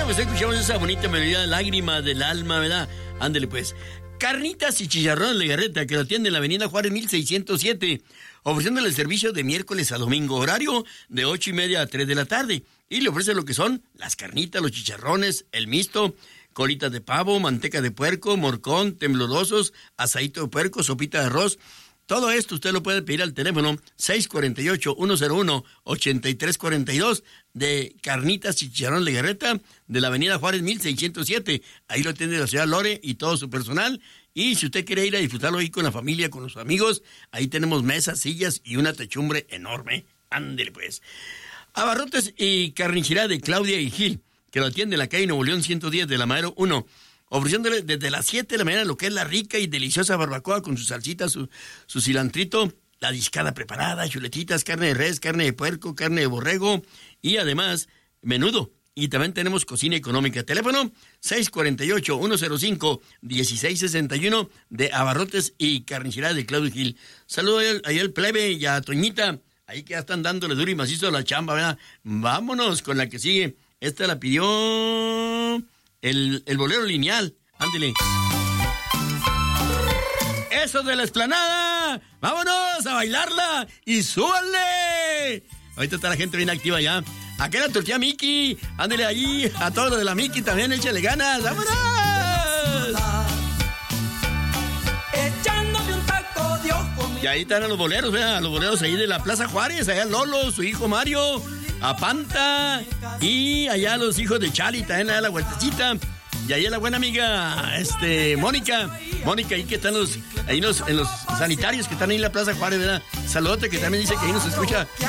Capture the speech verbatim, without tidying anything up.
pues escuchamos esa bonita melodía, Lágrima del Alma, ¿verdad? Ándele pues. Carnitas y Chicharrón Legarreta, que lo atiende en la avenida Juárez mil seiscientos siete, ofreciéndole el servicio de miércoles a domingo, horario de ocho y media a tres de la tarde. Y le ofrece lo que son las carnitas, los chicharrones, el mixto, colitas de pavo, manteca de puerco, morcón, temblorosos, asadito de puerco, sopita de arroz. Todo esto usted lo puede pedir al teléfono seis cuatro ocho, uno cero uno, ocho tres cuatro dos de Carnitas y Chicharrón Legarreta de la avenida Juárez mil seiscientos siete. Ahí lo atiende la señora Lore y todo su personal. Y si usted quiere ir a disfrutarlo ahí con la familia, con los amigos, ahí tenemos mesas, sillas y una techumbre enorme. Ándele pues. Abarrotes y Carnicería de Claudia y Gil, que lo atiende en la calle Nuevo León ciento diez de la Madero uno. Ofreciéndole desde las siete de la mañana lo que es la rica y deliciosa barbacoa con su salsita, su, su cilantrito, la discada preparada, chuletitas, carne de res, carne de puerco, carne de borrego y además menudo. Y también tenemos cocina económica. Teléfono seis cuatro ocho, uno cero cinco, uno seis seis uno de Abarrotes y Carnicería de Claudio Gil. Saludos ahí, ahí al plebe y a Toñita, ahí que ya están dándole duro y macizo a la chamba, ¿verdad? Vámonos con la que sigue. Esta la pidió... El, el bolero lineal, ándele. Eso de la explanada, vámonos a bailarla y súbanle. Ahorita está la gente bien activa ya. Acá la tortilla Miki, ándele ahí. A todos los de la Miki también, échale ganas, vámonos. Echándome un taco de ojo. Y ahí están los boleros, vean, los boleros ahí de la Plaza Juárez, allá Lolo, su hijo Mario, a Panta, y allá los hijos de Chali, también allá la vueltecita, y allá la buena amiga, este, Mónica, Mónica, ahí que están los, ahí los, en los sanitarios que están ahí en la Plaza Juárez, ¿verdad? Saludote, que también dice que ahí nos escucha